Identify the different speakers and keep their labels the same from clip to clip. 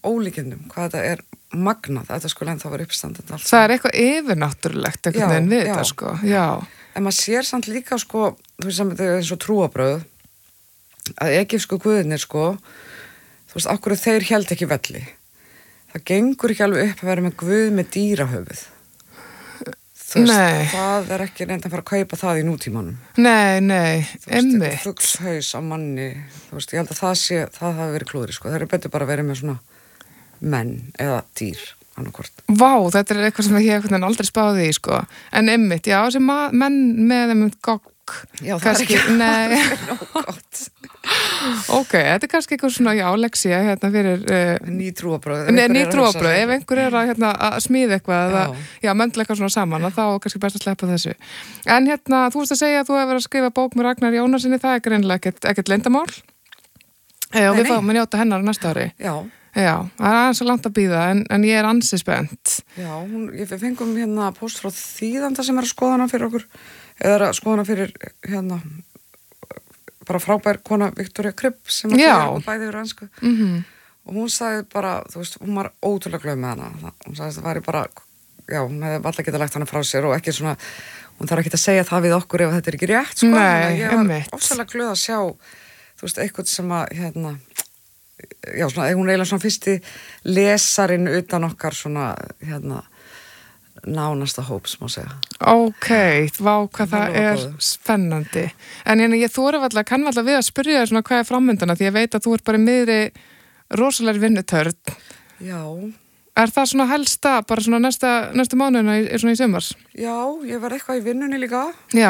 Speaker 1: ólíkindum hvað þetta magnað, þetta skulle ennþá vera uppstandandi allt.
Speaker 2: Það eitthvað yfirnáttúrulegt einhvern veginn við þetta, sko. Já.
Speaker 1: En maður sér samt líka, sko, þú veist, þetta eins og trúarbrögð, að egypsku guðirnir, sko, þú veist, akkur þeir héldu ekki velli. Það gengur ekki alveg upp að vera með guð með dýrahöfuð. Þú veist, það ekki reynd að fara að kaupa það í nútímanum.
Speaker 2: Nei, einmitt.
Speaker 1: Fuglshaus á manni, þú veist, ég held að það hafi verið klúðri, sko. Það betur bara verið með svona menn eða dýr, annarkvort.
Speaker 2: Vá, þetta eitthvað sem ég hef aldrei spáði í, sko. En einmitt, já, þessi menn með þeim gogg.
Speaker 1: Já, það
Speaker 2: kannski,
Speaker 1: ekki nóg gott.
Speaker 2: Ok, þetta kannski eitthvað svona, já, leksía hérna fyrir...
Speaker 1: Ný trúarbrögð.
Speaker 2: Ný trúarbrögð, ef einhver að smíða eitthvað eða, já, möndla eitthvað svona saman, þá kannski best að sleppa þessu. En hérna, þú veist að segja að þú hefur verið að skrifa bók með Ragnar Jónasinni, það greinilega ekkert leyndarmál. Og við fáum að njóta hennar næsta ári.
Speaker 1: Já.
Speaker 2: Já, það aðeins svo langt að bíða, en ég ansi spennt.
Speaker 1: Já, við fengum hérna post frá þýðanda sem að skoða hana fyrir okkur, eða að skoða hana fyrir hérna bara frábær kona Viktoria Krypp sem að þýða bæði yfir ensku. Og hún sagði bara, þú veist, hún var ótrúlega glöð með hana. Hún sagði að það væri bara, já, hún hefði alltaf getað lagt hana frá sér og ekki svona, hún þarf ekki að segja það við okkur ef þetta ekki rétt, sko.
Speaker 2: Nei,
Speaker 1: ég var ofsalega glöð að sjá, þú veist, eitthvað sem að, hérna, já, svona, hún eiginlega svona fyrsti lesarinn utan okkar svona, hérna, nánasta hóps, má segja.
Speaker 2: Ok, vá hvað það spennandi. En ég þóra kann við að spyrja þér svona hvað frammyndana, því ég veit að þú ert bara í miðri rosalegri vinnutörn.
Speaker 1: Já.
Speaker 2: Það svona helsta, bara svona næstu mánuðina svona í sumars? Já,
Speaker 1: ég var eitthvað í vinnunni líka.
Speaker 2: Já.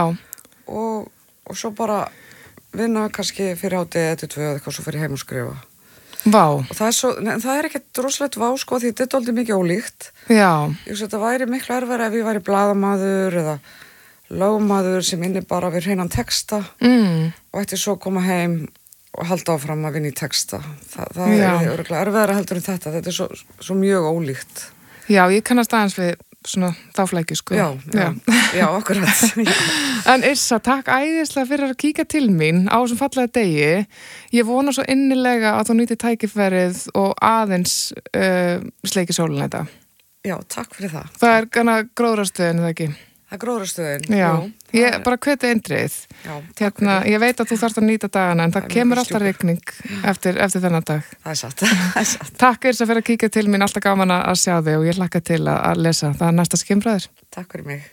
Speaker 1: Og svo bara vinna kannski fyrir hádegi eða 2 eða eitthvað, svo fyrir heim og skrifa.
Speaker 2: Vá. Og
Speaker 1: það ekkert rosalegt vá, sko, því þetta er dálítið mikið ólíkt.
Speaker 2: Já.
Speaker 1: Ég veist, þetta væri miklu erfara ef ég væri blaðamaður eða lögmaður sem inni bara við hreinan texta og ætti svo að koma heim og halda áfram að vinna í texta. Það örugglega erfara heldur en þetta er svo mjög ólíkt.
Speaker 2: Já, ég kannast aðeins við svona þáflæki, sko.
Speaker 1: Já, akkurat.
Speaker 2: En Yrsa, takk æðislega fyrir að kíka til mín á þessum fallega degi. Ég vona svo innilega að þú nýtir tækifærið og aðeins sleiki sólina þetta.
Speaker 1: Já, takk fyrir það.
Speaker 2: Það gana gróðrastöðin, eða ekki?
Speaker 1: Það er gróðrastöðin.
Speaker 2: Já, ég bara hveti eindrið.
Speaker 1: Já,
Speaker 2: hérna, ég veit að þú þarft að nýta dagana, en það kemur alltaf rigning eftir þennan dag.
Speaker 1: Það er satt.
Speaker 2: Takk Yrsa fyrir að kíka til mín, alltaf gaman að sjá þig og ég hlakka til að lesa. Það er næsta skimfræður.
Speaker 1: Takk fyrir mig.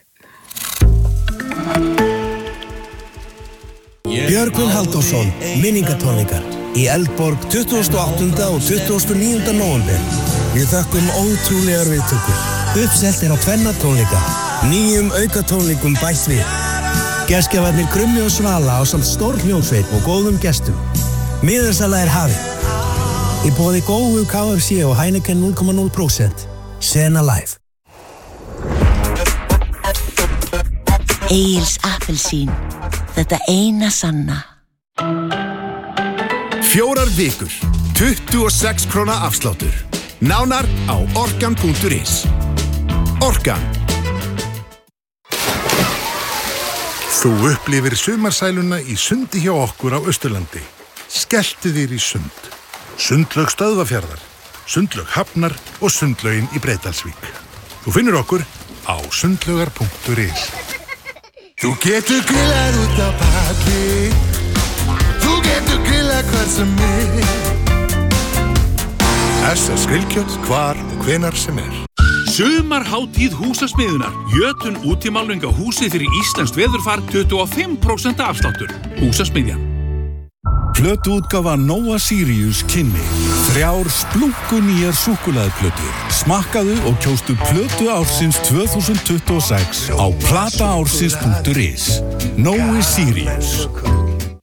Speaker 3: Björgvin Halldórsson, minningatónleikar í Eldborg 28. og 29. nóvember. Við þökkum ótrúlegar viðtökur. Uppselt á 2 tónleika, 9 aukatónleikum bætt við. Gestgjafarnir Krummi og Svala ásamt stór hljómsveit og góðum gestum. Miðasala hafin. Í boði Góu, KFC og Heineken 0,0%. Sena Live.
Speaker 4: Egils appelsín. Þetta eina sanna.
Speaker 5: 4 vikur, 26 króna afsláttur. Nánar á orkan.is. Orkan. Þú upplifir sumarsæluna í sundi hjá okkur á Austurlandi. Skelltu þér í sund. Sundlaug Stöðvafjarðar, Sundlaug Hafnar og Sundlaugin í Breiðdalsvík. Þú finnur okkur á sundlaugar.is. Þú getur grillað út á palli. Þú getur grillað hvað sem SS grillkjöt hvar og hvenar sem
Speaker 6: Sumarhátíð húsasmiðunar. Jötun útimálninga húsi fyrir íslenskt veðurfar 25% afsláttur. Húsasmiðjan.
Speaker 7: Plötuútgáfa Nóa Sirius kynni 3 splunkunýjar súkkulaðiplötur. Smakkaðu og kjóstu plötu ársins 2026 á plataársins.is. Nói Sirius.